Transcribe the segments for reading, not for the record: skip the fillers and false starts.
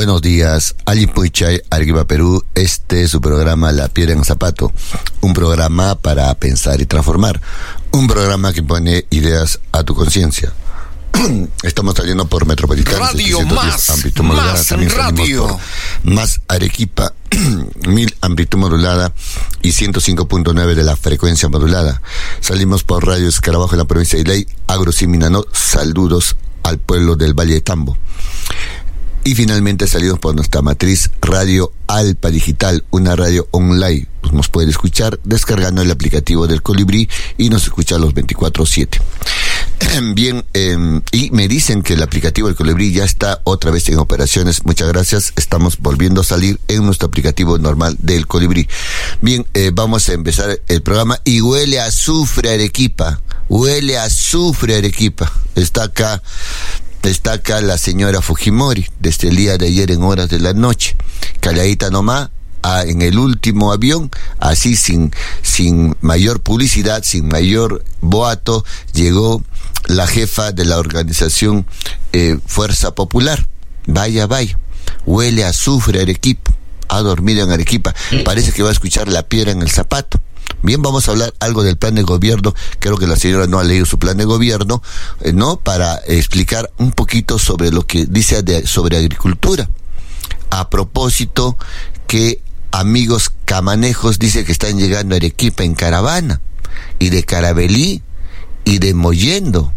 Buenos días, Allipuichay, Arequipa, Perú. Este es su programa La Piedra en el Zapato, un programa para pensar y transformar, un programa que pone ideas a tu conciencia. Estamos saliendo por Metropolitana Radio Más, amplitud modulada. Más También Radio por Más Arequipa 1000 amplitud modulada y 105.9 de la frecuencia modulada. Salimos por Radio Escarabajo en la provincia de Islay, Agrosimminano. Saludos al pueblo del Valle de Tambo. Y finalmente salimos por nuestra matriz Radio Alpa Digital, una radio online. Pues nos puede escuchar descargando el aplicativo del Colibrí y nos escucha los 24/7. Bien, y me dicen que el aplicativo del Colibrí ya está otra vez en operaciones. Muchas gracias. Estamos volviendo a salir en nuestro aplicativo normal del Colibrí. Bien, vamos a empezar el programa. Y huele a azufre Arequipa. Huele a azufre Arequipa. Está acá la señora Fujimori, desde el día de ayer en horas de la noche, calladita nomás, en el último avión, así sin mayor publicidad, sin mayor boato, llegó la jefa de la organización Fuerza Popular. Vaya, huele a azufre Arequipa, ha dormido en Arequipa, parece que va a escuchar La Piedra en el Zapato. Bien, vamos a hablar algo del plan de gobierno. Creo que la señora no ha leído su plan de gobierno, ¿no? Para explicar un poquito sobre lo que dice sobre agricultura. A propósito que amigos camanejos dicen que están llegando a Arequipa en caravana, y de Carabelí, y de Mollendo.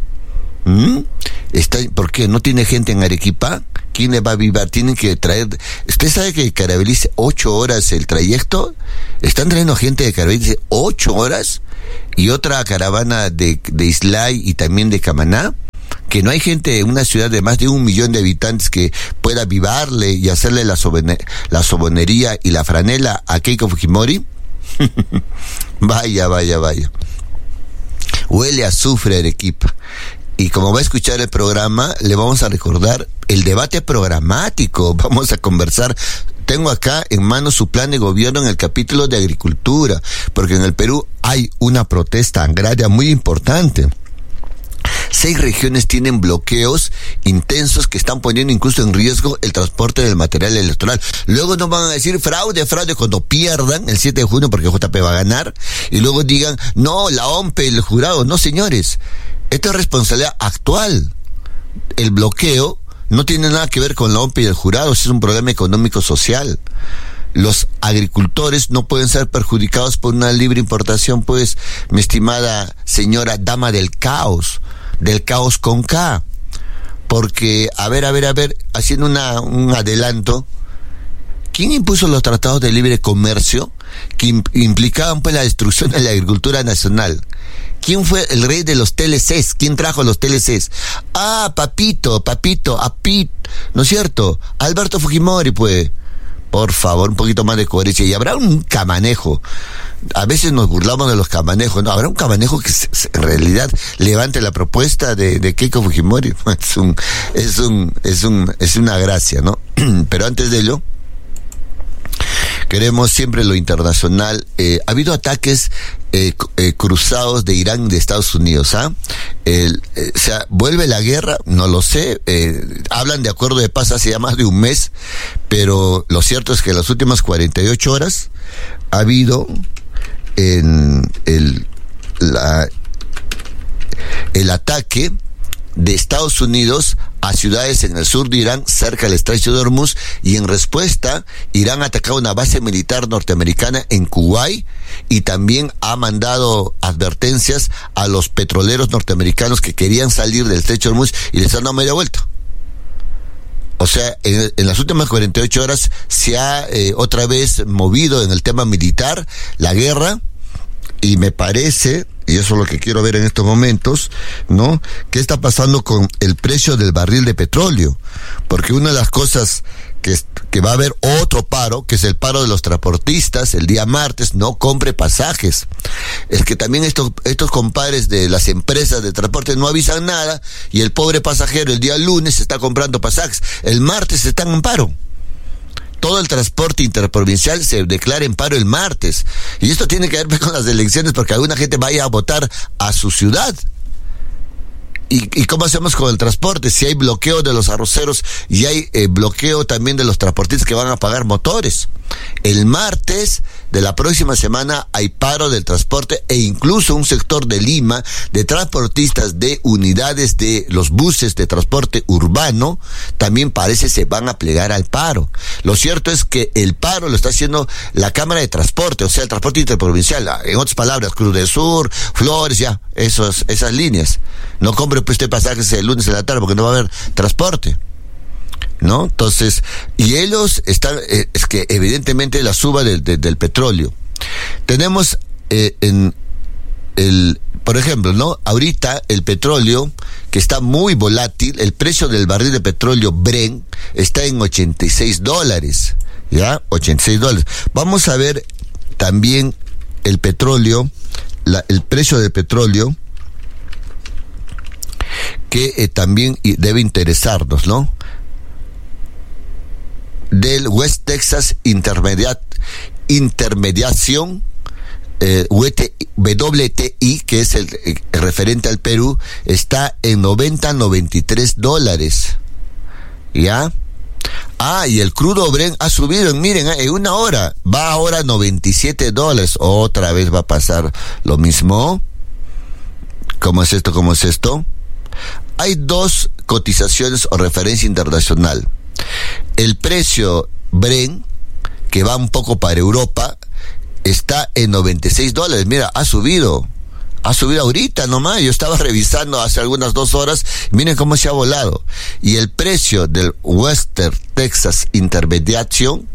¿Por qué? ¿No tiene gente en Arequipa? ¿Quién le va a vivir? Tienen que traer... ¿Usted sabe que Carabelí es 8 horas el trayecto? Están trayendo gente de Carabelí 8 horas, y otra caravana de Islay y también de Camaná, que no hay gente en una ciudad de más de 1 millón de habitantes que pueda vivarle y hacerle la sobonería y la franela a Keiko Fujimori. Vaya. Huele a azufre Arequipa. Y como va a escuchar el programa, le vamos a recordar el debate programático. Vamos a conversar. Tengo acá en mano su plan de gobierno en el capítulo de agricultura, porque en el Perú hay una protesta agraria muy importante. 6 regiones tienen bloqueos intensos que están poniendo incluso en riesgo el transporte del material electoral. Luego nos van a decir fraude cuando pierdan el 7 de junio porque JP va a ganar, y luego digan, no, la OMP, el jurado. No, señores, esto es responsabilidad actual. El bloqueo no tiene nada que ver con la OMP y el jurado, es un problema económico-social. Los agricultores no pueden ser perjudicados por una libre importación, pues, mi estimada señora dama del caos con K. Porque, a ver, haciendo un adelanto, ¿quién impuso los tratados de libre comercio que implicaban pues la destrucción de la agricultura nacional? ¿Quién fue el rey de los TLCs? ¿Quién trajo los TLCs? Papito, ¿no es cierto? Alberto Fujimori, pues. Por favor, un poquito más de coherencia. Y habrá un camanejo. A veces nos burlamos de los camanejos, ¿no? Habrá un camanejo que en realidad levante la propuesta de Keiko Fujimori. Es una gracia, ¿no? Pero antes de ello, queremos siempre lo internacional. Ha habido ataques cruzados de Irán y de Estados Unidos, o sea, ¿vuelve la guerra? No lo sé. Hablan de acuerdo de paz hace ya más de un mes, pero lo cierto es que en las últimas 48 horas ha habido el ataque de Estados Unidos a ciudades en el sur de Irán, cerca del estrecho de Hormuz, y en respuesta, Irán ha atacado una base militar norteamericana en Kuwait, y también ha mandado advertencias a los petroleros norteamericanos que querían salir del estrecho de Hormuz y les han dado media vuelta. O sea, en las últimas 48 horas se ha otra vez movido en el tema militar la guerra, y me parece, y eso es lo que quiero ver en estos momentos, ¿no? ¿Qué está pasando con el precio del barril de petróleo? Porque una de las cosas que va a haber otro paro, que es el paro de los transportistas el día martes, no compre pasajes. Es que también estos compadres de las empresas de transporte no avisan nada, y el pobre pasajero el día lunes está comprando pasajes, el martes están en paro. Todo el transporte interprovincial se declara en paro el martes. Y esto tiene que ver con las elecciones, porque alguna gente vaya a votar a su ciudad. ¿Y cómo hacemos con el transporte? Si hay bloqueo de los arroceros y hay bloqueo también de los transportistas que van a pagar motores. El martes de la próxima semana hay paro del transporte e incluso un sector de Lima de transportistas de unidades de los buses de transporte urbano también parece se van a plegar al paro. Lo cierto es que el paro lo está haciendo la Cámara de Transporte, o sea, el transporte interprovincial. En otras palabras, Cruz del Sur, Flores, ya, esas líneas. No compre pues usted pasajes el lunes en la tarde porque no va a haber transporte, ¿no? Entonces, y ellos están, es que evidentemente la suba del petróleo. Tenemos por ejemplo, ¿no? Ahorita el petróleo, que está muy volátil, el precio del barril de petróleo Brent está en $86, ¿ya? $86. Vamos a ver también el petróleo, el precio del petróleo, que también debe interesarnos, ¿no? Del West Texas Intermediación, WTI, que es el referente al Perú, está en $93, ¿ya? Y el crudo Brent ha subido, miren, en una hora, va ahora a $97, otra vez va a pasar lo mismo. ¿Cómo es esto? Hay dos cotizaciones o referencia internacional. El precio Brent, que va un poco para Europa, está en $96. Mira, ha subido ahorita nomás. Yo estaba revisando hace algunas 2 horas. Miren cómo se ha volado. Y el precio del Western Texas Intermediation,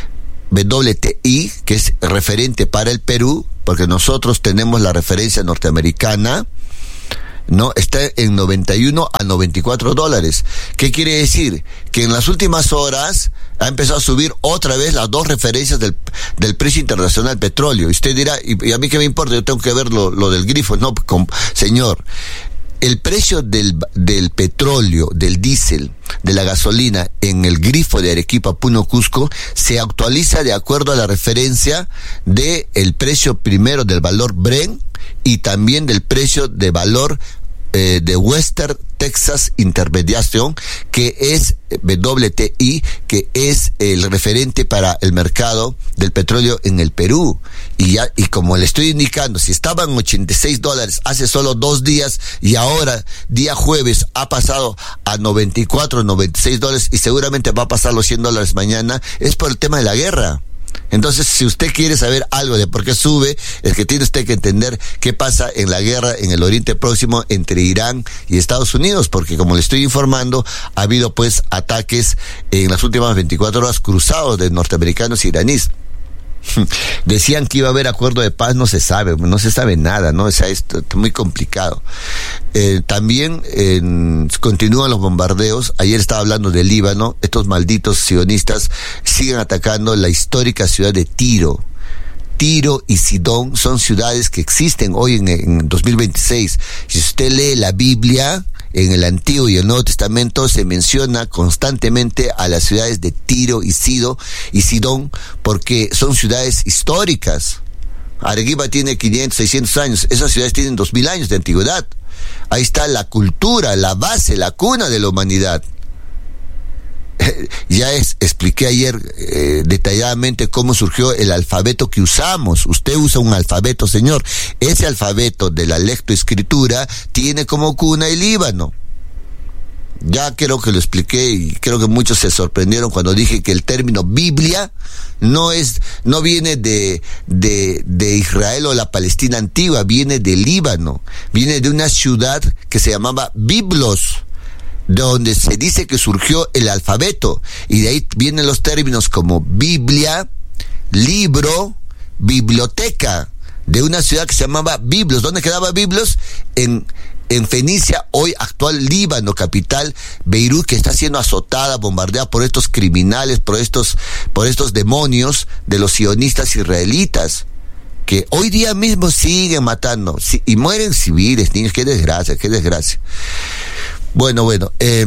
WTI, que es referente para el Perú, porque nosotros tenemos la referencia norteamericana, ¿no? Está en $91 a $94. ¿Qué quiere decir? Que en las últimas horas ha empezado a subir otra vez las dos referencias del precio internacional del petróleo. Y usted dirá, ¿y a mí qué me importa? Yo tengo que ver lo del grifo. No, señor, el precio del petróleo, del diésel, de la gasolina en el grifo de Arequipa, Puno, Cusco, se actualiza de acuerdo a la referencia del precio primero del valor Brent y también del precio de valor de Western Texas Intermediation, que es WTI, que es el referente para el mercado del petróleo en el Perú. Y como le estoy indicando, si estaban $86 hace solo 2 días y ahora, día jueves, ha pasado a $94, $96 y seguramente va a pasar los $100 mañana, es por el tema de la guerra. Entonces, si usted quiere saber algo de por qué sube, es que tiene usted que entender qué pasa en la guerra en el Oriente Próximo entre Irán y Estados Unidos, porque como le estoy informando, ha habido pues ataques en las últimas 24 horas cruzados de norteamericanos e iraníes. Decían que iba a haber acuerdo de paz, no se sabe nada, ¿no? O sea, esto es muy complicado. También continúan los bombardeos. Ayer estaba hablando del Líbano. Estos malditos sionistas siguen atacando la histórica ciudad de Tiro. Tiro y Sidón son ciudades que existen hoy en 2026. Si usted lee la Biblia, en el Antiguo y el Nuevo Testamento se menciona constantemente a las ciudades de Tiro y Sidón, porque son ciudades históricas. Arequipa tiene 500, 600 años, esas ciudades tienen 2000 años de antigüedad. Ahí está la cultura, la base, la cuna de la humanidad. Expliqué ayer detalladamente cómo surgió el alfabeto que usamos. Usted usa un alfabeto, señor. Ese alfabeto de la lectoescritura tiene como cuna el Líbano. Ya creo que lo expliqué y creo que muchos se sorprendieron cuando dije que el término Biblia no viene de Israel o la Palestina antigua, viene del Líbano, viene de una ciudad que se llamaba Biblos, donde se dice que surgió el alfabeto, y de ahí vienen los términos como Biblia, libro, biblioteca, de una ciudad que se llamaba Biblos. ¿Dónde quedaba Biblos? En Fenicia, hoy actual Líbano, capital, Beirut, que está siendo azotada, bombardeada por estos criminales, por estos demonios de los sionistas israelitas, que hoy día mismo siguen matando, y mueren civiles, niños. Qué desgracia. Bueno,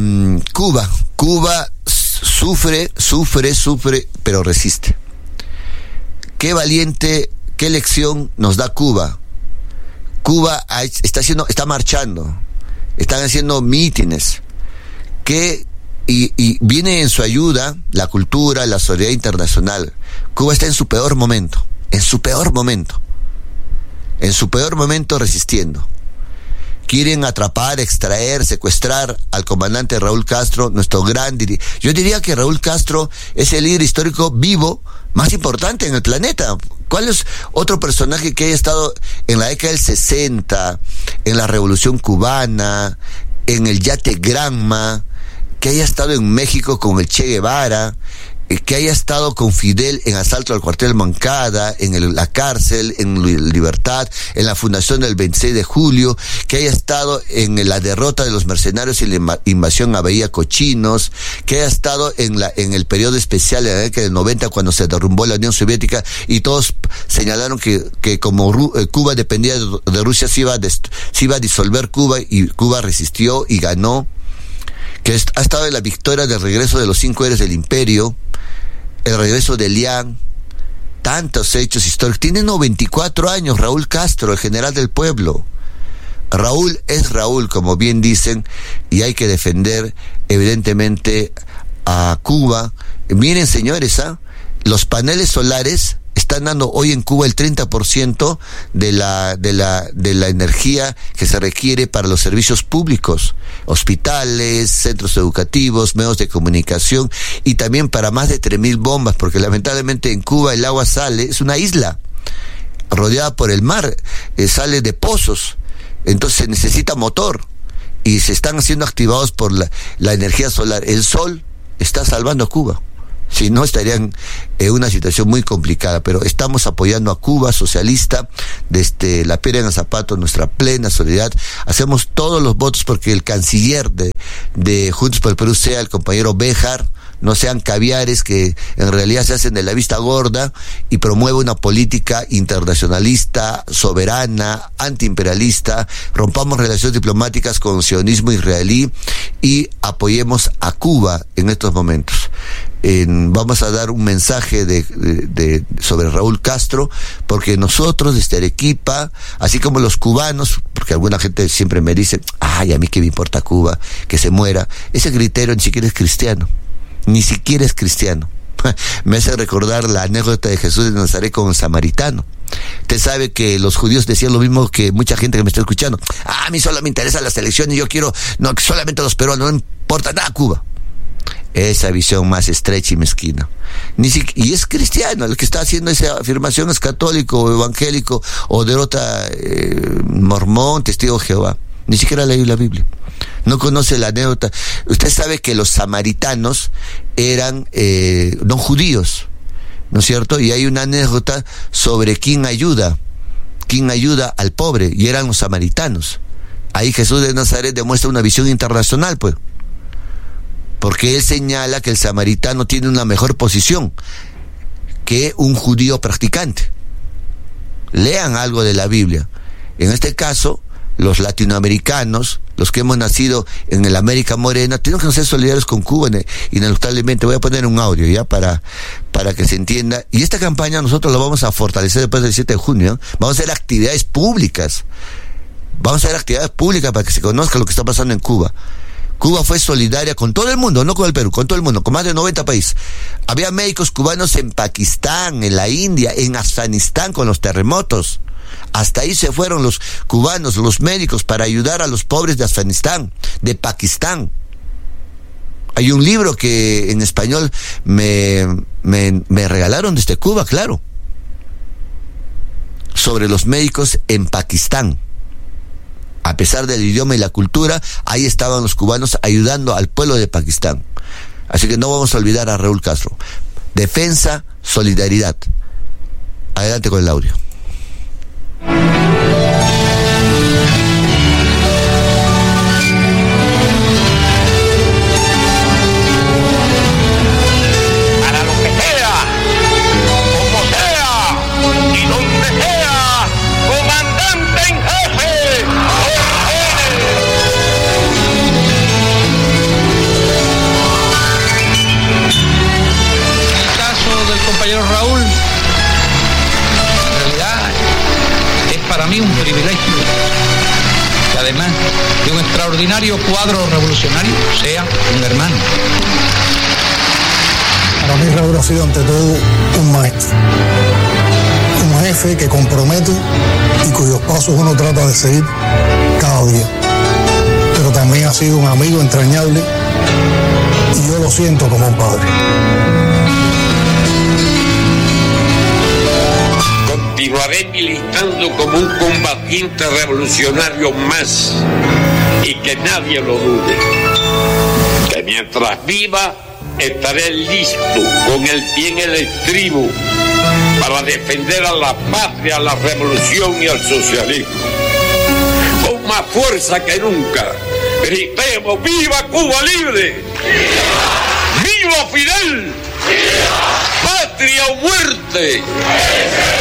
Cuba sufre, pero resiste. Qué valiente, qué lección nos da Cuba. Cuba está marchando, están haciendo mítines, y viene en su ayuda la cultura, la solidaridad internacional. Cuba está en su peor momento resistiendo. Quieren atrapar, extraer, secuestrar al comandante Raúl Castro, nuestro gran dirigente. Yo diría que Raúl Castro es el líder histórico vivo más importante en el planeta. ¿Cuál es otro personaje que haya estado en la década del 60, en la Revolución Cubana, en el Yate Granma, que haya estado en México con el Che Guevara, que haya estado con Fidel en asalto al cuartel Moncada, en la cárcel, en Libertad, en la fundación del 26 de julio, que haya estado en la derrota de los mercenarios y la invasión a Bahía Cochinos, que haya estado en el periodo especial de la década del 90 cuando se derrumbó la Unión Soviética y todos señalaron que como Cuba dependía de Rusia se iba a disolver Cuba, y Cuba resistió y ganó, que ha estado en la victoria del regreso de los 5 héroes del imperio, el regreso de Liang, tantos hechos históricos. Tiene 94 años Raúl Castro, el general del pueblo. Raúl es Raúl, como bien dicen, y hay que defender evidentemente a Cuba. Miren, señores, los paneles solares están dando hoy en Cuba el 30% de la energía que se requiere para los servicios públicos, hospitales, centros educativos, medios de comunicación, y también para más de 3.000 bombas, porque lamentablemente en Cuba el agua sale, es una isla rodeada por el mar, sale de pozos, entonces se necesita motor, y se están siendo activados por la energía solar. El sol está salvando a Cuba. Si no, estarían en una situación muy complicada, pero estamos apoyando a Cuba socialista desde la piedra en el zapato, nuestra plena solidaridad. Hacemos todos los votos porque el canciller de Juntos por el Perú sea el compañero Béjar, no sean caviares que en realidad se hacen de la vista gorda, y promueve una política internacionalista, soberana, antiimperialista. Rompamos relaciones diplomáticas con el sionismo israelí y apoyemos a Cuba en estos momentos. Vamos a dar un mensaje sobre Raúl Castro, porque nosotros desde Arequipa, así como los cubanos, porque alguna gente siempre me dice, ay, a mí qué me importa Cuba, que se muera, ese criterio ni siquiera es cristiano. Me hace recordar la anécdota de Jesús de Nazaret con el samaritano. Usted sabe que los judíos decían lo mismo que mucha gente que me está escuchando. A mí solo me interesan las elecciones, yo quiero, no, solamente los peruanos, no importa nada Cuba. Esa visión más estrecha y mezquina. Y es cristiano, el que está haciendo esa afirmación es católico o evangélico o derrota mormón, testigo de Jehová. Ni siquiera ha leído la Biblia. No conoce la anécdota. Usted sabe que los samaritanos eran no judíos, ¿no es cierto? Y hay una anécdota sobre quién ayuda al pobre, y eran los samaritanos. Ahí Jesús de Nazaret demuestra una visión internacional, pues. Porque él señala que el samaritano tiene una mejor posición que un judío practicante. Lean algo de la Biblia. En este caso, los latinoamericanos, los que hemos nacido en el América Morena, tenemos que ser solidarios con Cuba ineluctablemente. Voy a poner un audio ya para que se entienda. Y esta campaña nosotros la vamos a fortalecer después del 7 de junio. Vamos a hacer actividades públicas. Para que se conozca lo que está pasando en Cuba. Cuba fue solidaria con todo el mundo, no con el Perú, con todo el mundo, con más de 90 países. Había médicos cubanos en Pakistán, en la India, en Afganistán con los terremotos. Hasta ahí se fueron los cubanos, los médicos, para ayudar a los pobres de Afganistán, de Pakistán. Hay un libro que en español me regalaron desde Cuba, claro, sobre los médicos en Pakistán. A pesar del idioma y la cultura, ahí estaban los cubanos ayudando al pueblo de Pakistán. Así que no vamos a olvidar a Raúl Castro. Defensa, solidaridad. Adelante con el audio. Para lo que sea, como sea y donde sea, comandante en jefe. El caso del compañero Raúl, en realidad, es para mí un privilegio que además de un extraordinario cuadro revolucionario, sea un hermano. Para mí Raúl ha sido ante todo un maestro, un jefe que compromete y cuyos pasos uno trata de seguir cada día. Pero también ha sido un amigo entrañable y yo lo siento como un padre. Continuaré militando como un combatiente revolucionario más y que nadie lo dude. Que mientras viva estaré listo con el pie en el estribo para defender a la patria, a la revolución y al socialismo. Con más fuerza que nunca, gritemos ¡viva Cuba libre! ¡Viva Fidel! ¡Viva! ¡Patria o muerte!